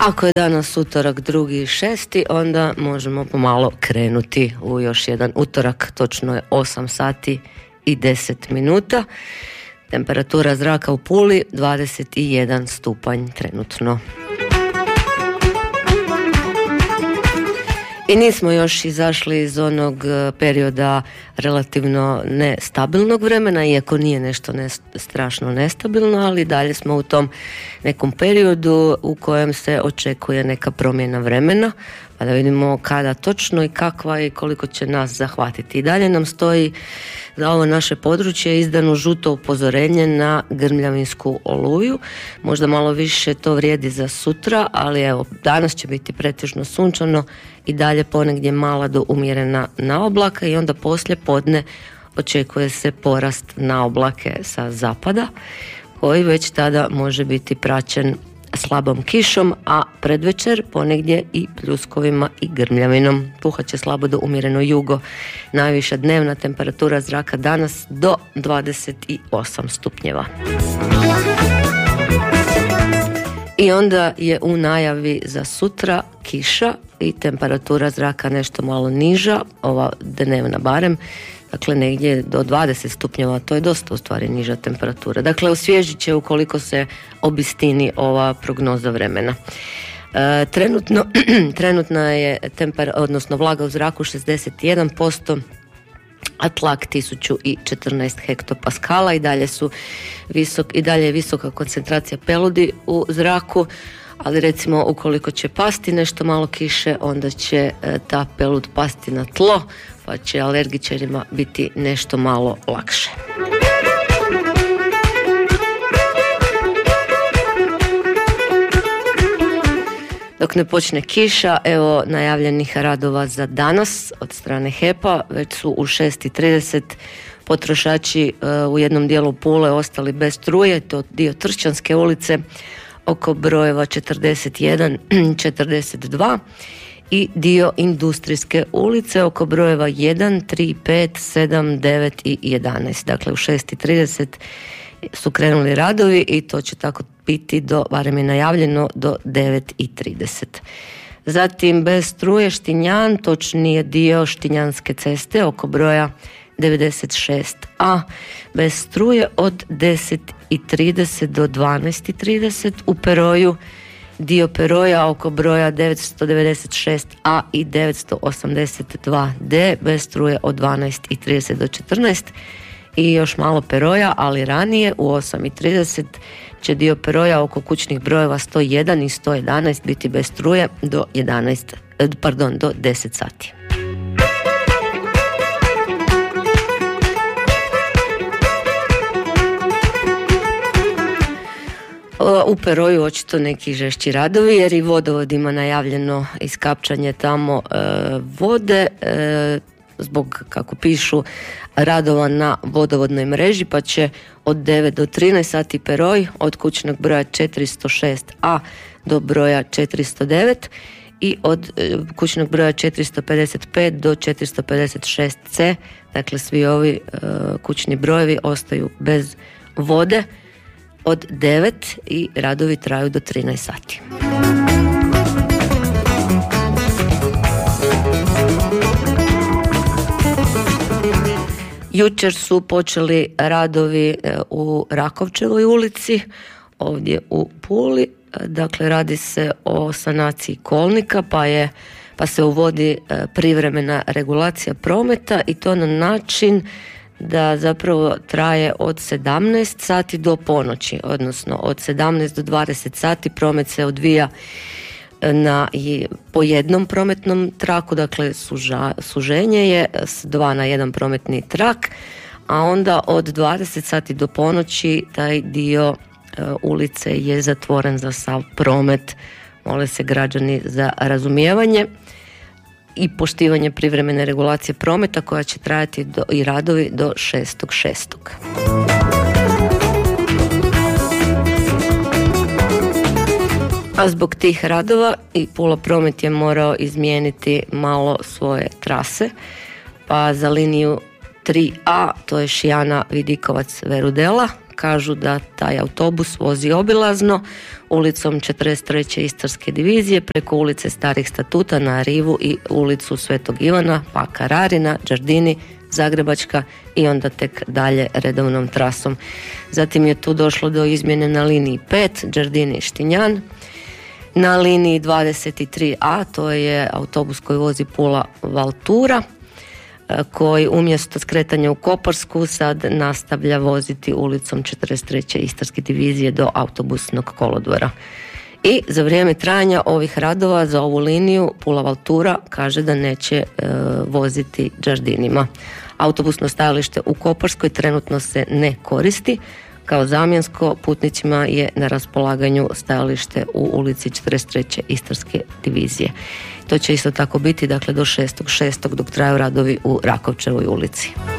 Ako je danas utorak 2.6. onda možemo pomalo krenuti u još jedan utorak, točno je 8 sati i 10 minuta. Temperatura zraka u Puli 21 stupanj trenutno. I nismo još izašli iz onog perioda relativno nestabilnog vremena, iako nije nešto strašno nestabilno, ali dalje smo u tom nekom periodu u kojem se očekuje neka promjena vremena, pa da vidimo kada točno i kakva i koliko će nas zahvatiti. I dalje nam stoji za ovo naše područje izdano žuto upozorenje na grmljavinsku oluju. Možda malo više to vrijedi za sutra, ali evo, danas će biti pretežno sunčano i dalje ponegdje mala do umjerena naoblaka i onda poslije podne očekuje se porast naoblake sa zapada, koji već tada može biti praćen slabom kišom, a predvečer ponegdje i pljuskovima i grmljavinom. Puhat će slabo do umjereno jugo. Najviša dnevna temperatura zraka danas do 28 stupnjeva. I onda je u najavi za sutra kiša i temperatura zraka nešto malo niža, ova dnevna barem, dakle negdje do 20 stupnjeva, to je dosta u stvari niža temperatura. Dakle, osvježit će ukoliko se obistini ova prognoza vremena. Trenutna je odnosno vlaga u zraku 61%, a tlak 1014 hektopaskala i dalje je visoka koncentracija peludi u zraku, ali recimo ukoliko će pasti nešto malo kiše, onda će ta pelud pasti na tlo, pa će alergičarima biti nešto malo lakše. Dok ne počne kiša, evo najavljenih radova za danas od strane HEP-a, već su u 6:30 potrošači u jednom dijelu Pule ostali bez struje, to dio Tršćanske ulice oko brojeva 41, 42 i dio Industrijske ulice oko brojeva 1, 3, 5, 7, 9 i 11. Dakle, u 6:30 su krenuli radovi i to će tako biti barem je najavljeno, do 9:30. Zatim bez struje Štinjan, točnije dio Štinjanske ceste oko broja 96a, bez struje od 10:30 do 12:30, u Peroju dio Peroja oko broja 996a i 982d, bez struje od 12:30 do 14. I još malo Peroja, ali ranije u 8:30 će dio Peroja oko kućnih brojeva 101 i 111 biti bez struje do 10 sati. U Peroju očito neki žešći radovi, jer i vodovodima najavljeno iskapčanje tamo vode zbog, kako pišu, radova na vodovodnoj mreži, pa će od 9 do 13 sati Peroj od kućnog broja 406a do broja 409 i od kućnog broja 455 do 456c, dakle svi ovi kućni brojevi ostaju bez vode od 9 i radovi traju do 13 sati. Jučer su počeli radovi u Rakovčevoj ulici, ovdje u Puli. Dakle, radi se o sanaciji kolnika, pa se uvodi privremena regulacija prometa i to na način da zapravo traje od 17 sati do ponoći, odnosno od 17 do 20 sati promet se odvija po jednom prometnom traku, dakle suženje je s 2 na 1 prometni trak, a onda od 20 sati do ponoći taj dio ulice je zatvoren za sav promet. Mole se građani za razumijevanje i poštivanje privremene regulacije prometa koja će trajati i radovi do 6.6. A zbog tih radova i Pula Promet je morao izmijeniti malo svoje trase, pa za liniju 3A, to je Šijana Vidikovac Verudela, kažu da taj autobus vozi obilazno ulicom 43. Istarske divizije preko ulice Starih Statuta na Rivu i ulicu Svetog Ivana, pa Kararina, Đardini, Zagrebačka i onda tek dalje redovnom trasom. Zatim je tu došlo do izmjene na liniji 5, Đardini-Štinjan. Na liniji 23A, to je autobus koji vozi Pula-Valtura, koji umjesto skretanja u Koparsku sad nastavlja voziti ulicom 43. Istarske divizije do autobusnog kolodvora. I za vrijeme trajanja ovih radova za ovu liniju Pula-Valtura kaže da neće voziti Đardinima. Autobusno stajalište u Koparskoj trenutno se ne koristi. Kao zamjensko putnicima je na raspolaganju stajalište u ulici 43. Istarske divizije. To će isto tako biti, dakle, do 6.6. dok traju radovi u Rakovčevoj ulici.